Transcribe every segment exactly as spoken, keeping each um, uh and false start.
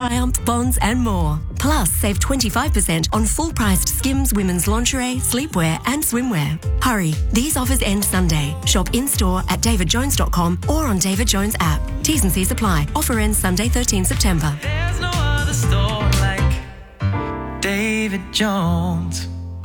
Triumph, Bonds and more. Plus, save twenty-five percent on full-priced Skims women's lingerie, sleepwear and swimwear. Hurry, these offers end Sunday. Shop in-store at david jones dot com or on David Jones app. T's and C's apply. Offer ends Sunday, thirteenth September. There's no other store like David Jones.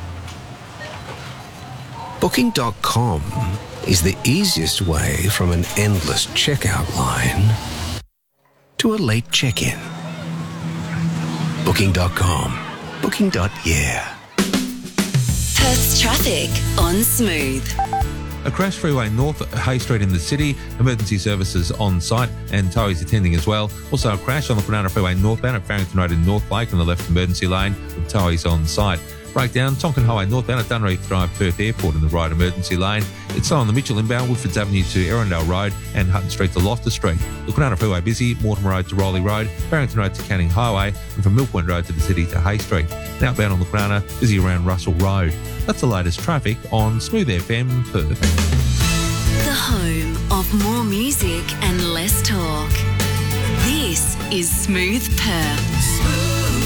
Booking dot com is the easiest way from an endless checkout line to a late check-in. Booking dot com. Booking. Yeah. Perth's traffic on Smooth. A crash freeway north at Hay Street in the city. Emergency services on site and towies attending as well. Also a crash on the Kwinana Freeway northbound at Farrington Road in North Lake on the left emergency lane with towies on site. Breakdown, Tonkin Highway northbound at Dunreath Drive, Perth Airport in the right emergency lane. It's on the Mitchell inbound, Woodfords Avenue to Erindale Road and Hutton Street to Loftus Street. The Kwinana Freeway busy, Mortimer Road to Rowley Road, Barrington Road to Canning Highway and from Mill Point Road to the city to Hay Street. And outbound on the Kwinana, busy around Russell Road. That's the latest traffic on Smooth F M Perth. The home of more music and less talk. This is Smooth Perth.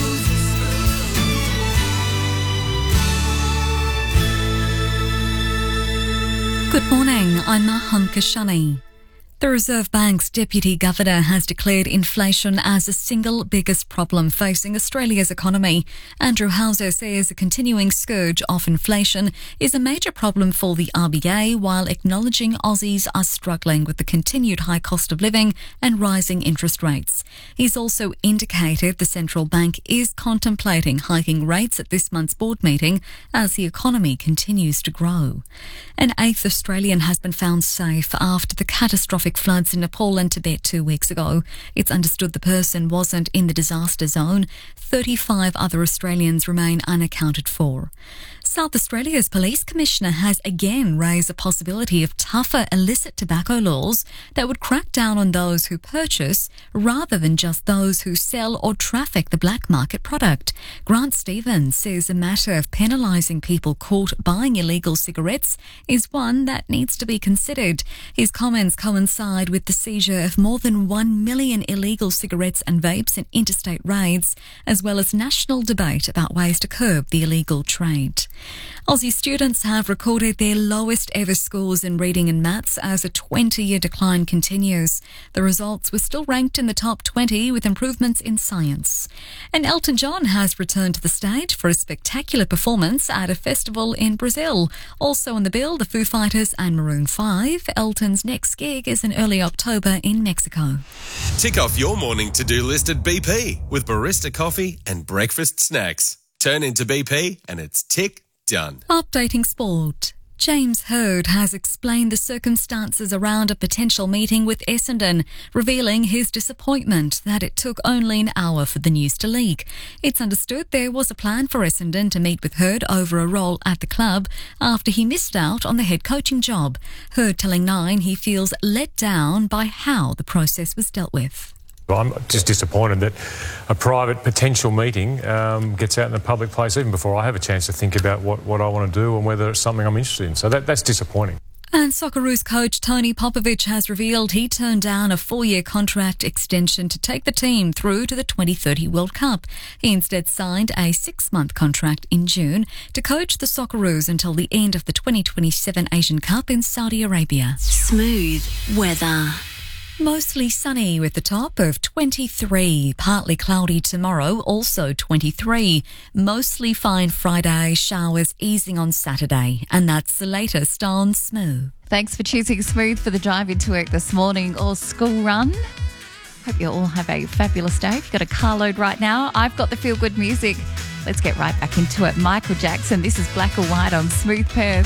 Good morning, I'm Maham Kashani. The Reserve Bank's Deputy Governor has declared inflation as the single biggest problem facing Australia's economy. Andrew Hauser says a continuing scourge of inflation is a major problem for the R B A, while acknowledging Aussies are struggling with the continued high cost of living and rising interest rates. He's also indicated the central bank is contemplating hiking rates at this month's board meeting as the economy continues to grow. An eighth Australian has been found safe after the catastrophic floods in Nepal and Tibet two weeks ago. It's understood the person wasn't in the disaster zone. thirty-five other Australians remain unaccounted for. South Australia's Police Commissioner has again raised the possibility of tougher illicit tobacco laws that would crack down on those who purchase rather than just those who sell or traffic the black market product. Grant Stevens says the matter of penalising people caught buying illegal cigarettes is one that needs to be considered. His comments coincide with the seizure of more than one million illegal cigarettes and vapes in interstate raids, as well as national debate about ways to curb the illegal trade. Aussie students have recorded their lowest ever scores in reading and maths as a twenty-year decline continues. The results were still ranked in the top twenty with improvements in science. And Elton John has returned to the stage for a spectacular performance at a festival in Brazil. Also on the bill, the Foo Fighters and Maroon five. Elton's next gig is in early October in Mexico. Tick off your morning to-do list at B P with barista coffee and breakfast snacks. Turn into B P and it's tick done. Updating sport. James Hird has explained the circumstances around a potential meeting with Essendon, revealing his disappointment that it took only an hour for the news to leak. It's understood there was a plan for Essendon to meet with Hird over a role at the club after he missed out on the head coaching job. Hird telling Nine he feels let down by how the process was dealt with. I'm just disappointed that a private potential meeting um, gets out in the public place even before I have a chance to think about what, what I want to do and whether it's something I'm interested in. So that, that's disappointing. And Socceroos coach Tony Popovic has revealed he turned down a four-year contract extension to take the team through to the twenty thirty World Cup. He instead signed a six-month contract in June to coach the Socceroos until the end of the twenty twenty-seven Asian Cup in Saudi Arabia. Smooth weather. Mostly sunny with a top of twenty-three. Partly cloudy tomorrow, also twenty-three. Mostly fine Friday, showers easing on Saturday. And that's the latest on Smooth. Thanks for choosing Smooth for the drive into work this morning or school run. Hope you all have a fabulous day. If you've got a carload right now, I've got the feel-good music. Let's get right back into it. Michael Jackson, this is Black or White on Smooth Perth.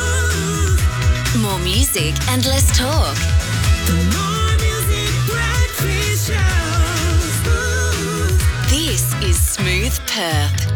More music and less talk. This is Smooth Perth.